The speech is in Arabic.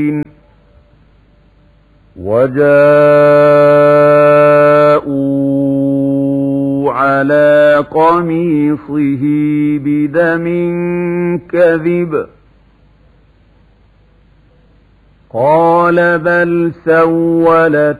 وجاءوا على قميصه بدم كذب قال بل سولت